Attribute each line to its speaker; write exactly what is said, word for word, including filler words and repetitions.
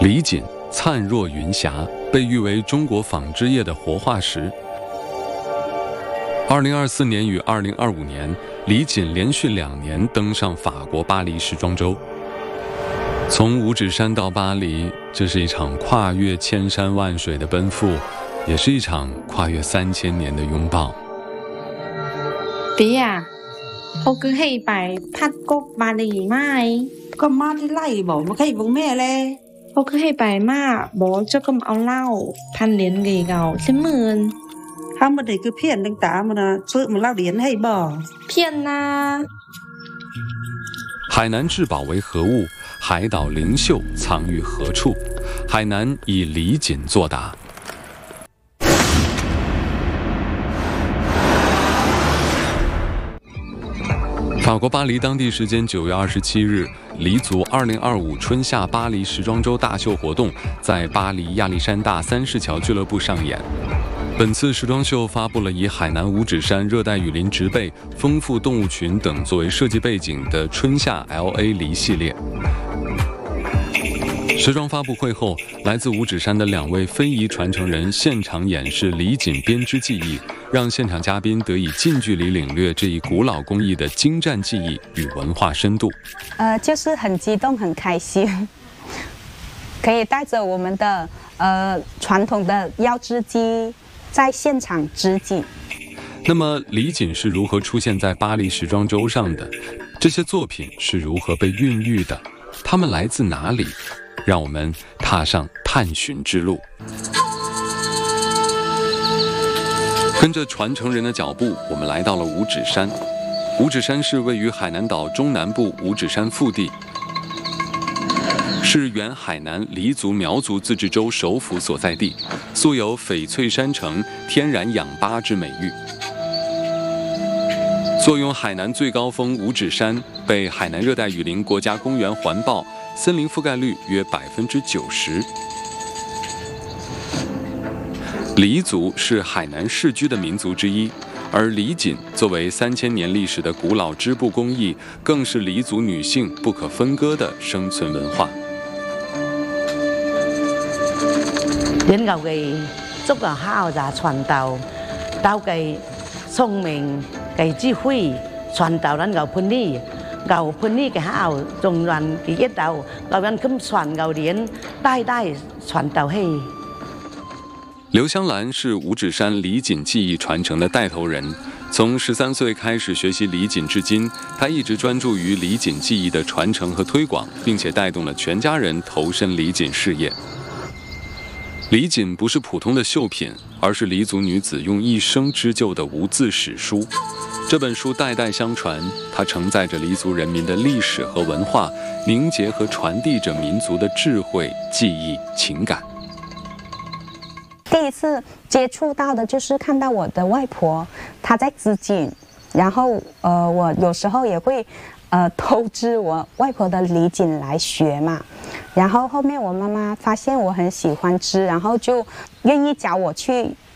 Speaker 1: 李锦灿若云霞，被誉为中国纺织业的活化石。二零二四年与二零二五年，李锦连续两年登上法国巴黎时装周。从五指山到巴黎，这是一场跨越千山万水的奔赴，也是一場跨越三千年的擁抱。
Speaker 2: 爹啊，我cứ hay bài phát cốt ba đi mai.
Speaker 3: Có má đi lại bỏ mà hay bố mẹ lê.
Speaker 2: Tôi cứ hay bài mà bố cho cầm áo lau, than liến gầy gạo trên mườn.
Speaker 3: Không mà để cứ phiền đừng tá mà là sự mà lau liến hay bỏ.
Speaker 2: Phiền à.
Speaker 1: 海南至宝为何物？海岛灵秀藏于何处？海南以李锦作答。法国巴黎当地时间九月二十七日，黎族二零二五春夏巴黎时装周大秀活动在巴黎亚历山大三世桥俱乐部上演。本次时装秀发布了以海南五指山热带雨林植被、丰富动物群等作为设计背景的春夏 L A 梨系列。时装发布会后，来自五指山的两位非遗传承人现场演示李锦编织技艺，让现场嘉宾得以近距离领略这一古老工艺的精湛技艺与文化深度。
Speaker 4: 呃，就是很激动、很开心，可以带着我们的呃传统的腰织机在现场织锦。
Speaker 1: 那么，李锦是如何出现在巴黎时装周上的？这些作品是如何被孕育的？它们来自哪里？让我们踏上探寻之路，跟着传承人的脚步，我们来到了五指山。五指山是位于海南岛中南部五指山腹地，是原海南黎族苗族自治州首府所在地，素有翡翠山城、天然氧吧之美誉。坐拥海南最高峰五指山，被海南热带雨林国家公园环抱，森林覆盖率约百分之九十。黎族是海南世居的民族之一，而李锦作为三千年历史的古老织布工艺，更是黎族女性不可分割的生存文化。
Speaker 5: 人舊嘅足夠考就傳導，到嘅聰明嘅智慧傳導咱舊潘尼。舊潘尼嘅考仲亂嘅一道，舊人咁傳舊年代代傳到去。
Speaker 1: 劉香蘭是五指山李錦技藝傳承的帶頭人，從十三歲開始學習李錦至今，她一直專注於李錦技藝的傳承和推廣，並且帶動了全家人投身李錦事業。李錦不是普通的繡品，而是黎族女子用一生织就的无字史書。这本书代代相传，它承载着黎族人民的历史和文化，凝结和传递着民族的智慧、记忆、情感。
Speaker 4: 第一次接触到的就是看到我的外婆她在织锦，然后呃，我有时候也会呃偷织我外婆的李锦来学嘛。然后后面我妈妈发现我很喜欢织，然后就愿意教我去